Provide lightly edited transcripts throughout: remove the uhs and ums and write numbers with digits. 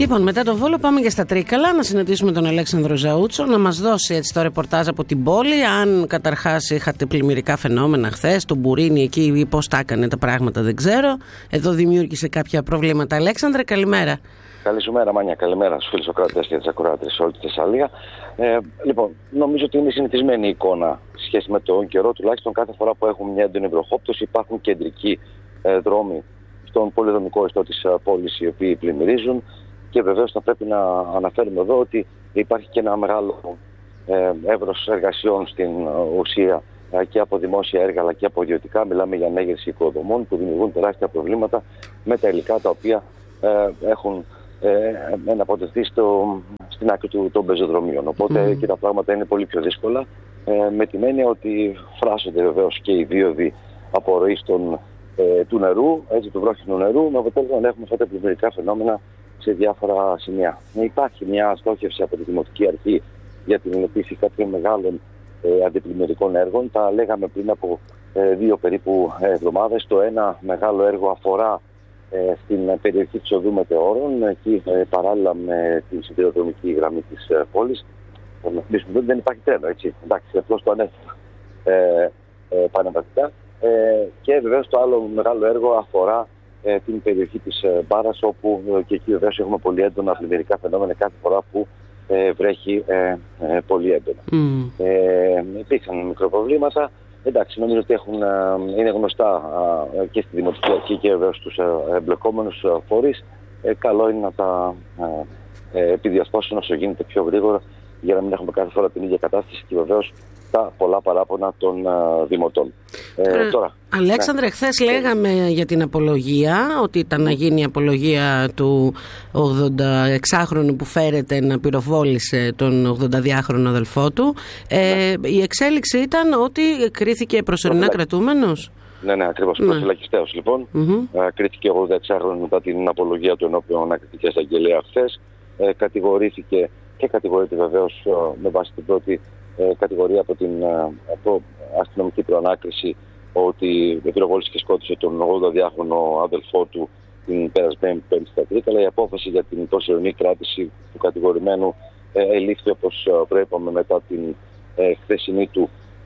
Λοιπόν, μετά το Βόλο πάμε και στα Τρίκαλα να συναντήσουμε τον Αλέξανδρο Ζαούτσο, να μας δώσει έτσι το ρεπορτάζ από την πόλη. Αν καταρχάς είχατε πλημμυρικά φαινόμενα χθες, τον Μπουρίνι εκεί, ή πώς τα έκανε τα πράγματα, δεν ξέρω. Εδώ δημιούργησε κάποια προβλήματα. Αλέξανδρε, καλημέρα. Καλή σου μέρα, Μάνια. Καλημέρα στους φίλους ακροατές και τις ακροάτριες σε όλη τη Θεσσαλία. Λοιπόν, νομίζω ότι είναι συνηθισμένη η εικόνα σχέση με τον καιρό. Τουλάχιστον κάθε φορά που έχουμε μια έντονη βροχόπτωση, υπάρχουν κεντρικοί δρόμοι στον πολυδομικό ιστό της πόλης οι οποίοι πλημμυρίζουν. Και βεβαίως θα πρέπει να αναφέρουμε εδώ ότι υπάρχει και ένα μεγάλο εύρος εργασιών στην ουσία και από δημόσια έργα αλλά και από ιδιωτικά. Μιλάμε για ανέγερση οικοδομών που δημιουργούν τεράστια προβλήματα με τα υλικά τα οποία έχουν αποτεθεί στην άκρη των πεζοδρομίων. Οπότε και τα πράγματα είναι πολύ πιο δύσκολα, με την έννοια ότι φράσσονται βεβαίως και οι δίωδοι απορροής του νερού, έτσι, του βρόχινου νερού, με αποτέλεσμα να έχουμε αυτά τα πλημμυρικά φαινόμενα σε διάφορα σημεία. Υπάρχει μια στόχευση από τη Δημοτική Αρχή για την υλοποίηση κάποιων μεγάλων αντιπλημμυρικών έργων. Τα λέγαμε πριν από 2 περίπου εβδομάδες. Το ένα μεγάλο έργο αφορά στην περιοχή της οδού Μετεώρων, εκεί παράλληλα με την σιδηροδρομική γραμμή της πόλης. Δεν υπάρχει τρένο, έτσι. Εντάξει, απλώς το ανέφερα πανεμβατικά. Και βεβαίως το άλλο μεγάλο έργο αφορά την περιοχή της Μπάρας, όπου και εκεί βεβαίως έχουμε πολύ έντονα πλημμυρικά φαινόμενα κάθε φορά που βρέχει πολύ έντονα. Υπήρξαν μικροπροβλήματα. Εντάξει, νομίζω ότι είναι γνωστά και στη Δημοτική Αρχή και βεβαίως στους εμπλεκόμενους φορείς. Καλό είναι να τα επιδιασπάσουν όσο γίνεται πιο γρήγορα για να μην έχουμε κάθε φορά την ίδια κατάσταση και βεβαίως τα πολλά παράπονα των δημοτών. Τώρα, Αλέξανδρε, χθες λέγαμε για την απολογία, ότι ήταν να γίνει η απολογία του 86χρονου που φέρεται να πυροβόλησε τον 82χρονο αδελφό του. Η εξέλιξη ήταν ότι κρίθηκε προσωρινά κρατούμενος. Ναι, ακριβώς. Προφυλακιστέως λοιπόν. Κρίθηκε 86χρονο μετά την απολογία του ενώπιον ακτικής εισαγγελέα χθες. Κατηγορήθηκε και κατηγορείται βεβαίως με βάση την πρώτη κατηγορία από την αστυνομική προανάκριση ότι πυροβόλησε και σκότωσε τον 82χρονο αδελφό του την περασμένη Πέμπτη στα Τρίκαλα. Η απόφαση για την προσωρινή κράτηση του κατηγορημένου ελήφθη, όπως προείπαμε, μετά την χθεσινή του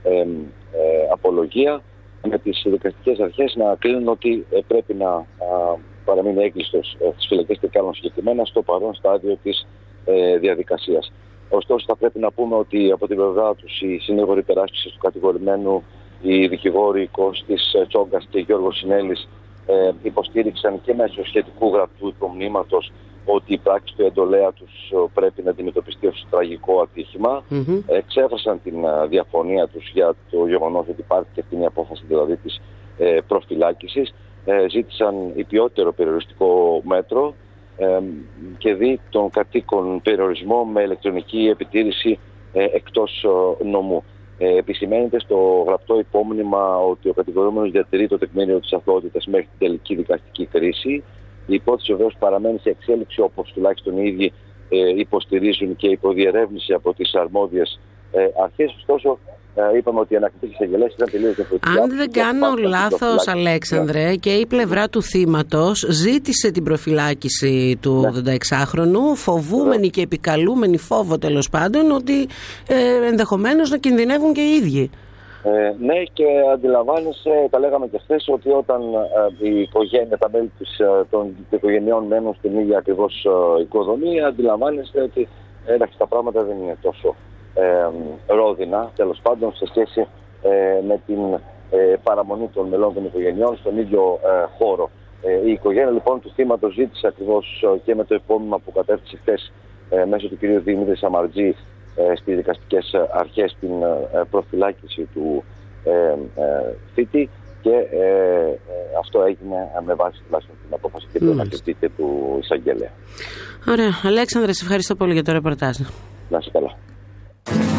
απολογία, με τις δικαστικές αρχές να κρίνουν ότι πρέπει να παραμείνει έγκλειστος στις φυλακές Τρικάλων συγκεκριμένα στο παρόν στάδιο της διαδικασίας. Ωστόσο, θα πρέπει να πούμε ότι από την πλευρά τους οι συνήγοροι υπεράσπισης του κατηγορημένου, οι δικηγόροι Κώστης Τσόγκας και Γιώργος Συνέλης, υποστήριξαν και μέσω σχετικού γραπτού υπομνήματος ότι η πράξη του εντολέα τους πρέπει να αντιμετωπιστεί ως τραγικό ατύχημα. Εξέφρασαν την διαφωνία τους για το γεγονός ότι υπάρχει και αυτή η απόφαση δηλαδή της προφυλάκησης. Ζήτησαν υπιότερο περιοριστικό μέτρο και δει τον κατοίκον περιορισμό με ηλεκτρονική επιτήρηση εκτός νομού. Επισημαίνεται στο γραπτό υπόμνημα ότι ο κατηγορούμενος διατηρεί το τεκμήριο της αθωότητας μέχρι την τελική δικαστική κρίση. Η υπόθεση βεβαίως παραμένει σε εξέλιξη, όπως τουλάχιστον οι ίδιοι υποστηρίζουν, και υποδιερεύνηση από τις αρμόδιες αρχές. Ωστόσο, είπαμε ότι η ανακριτική εισαγγελέα ήταν τελείως διαφορετική. Αν δεν κάνω λάθος, Αλέξανδρε, και η πλευρά του θύματος ζήτησε την προφυλάκηση του 86χρονου, φοβούμενοι και επικαλούμενοι, φόβο τέλος πάντων, ότι ενδεχομένως να κινδυνεύουν και οι ίδιοι. Ναι, και αντιλαμβάνεσαι, τα λέγαμε και χθες, ότι όταν η οικογένεια, τα μέλη των οικογενειών μένουν στην ίδια ακριβώς οικοδομή, αντιλαμβάνεσαι ότι τα πράγματα δεν είναι τόσο ρόδινα, τέλος πάντων, σε σχέση με την παραμονή των μελών των οικογενειών στον ίδιο χώρο. Η οικογένεια λοιπόν του θύματος ζήτησε ακριβώς και με το υπόμνημα που κατέφθασε χθες μέσω του κ. Δημήτρη Σαμαρτζή στις δικαστικές αρχές την προφυλάκηση του θήτη, και αυτό έγινε με βάση τουλάχιστον την απόφαση και του ανακριτή και του εισαγγελέα. Ωραία. Αλέξανδρε, σε ευχαριστώ πολύ για το ρεπορτάζ. Να σε καλά.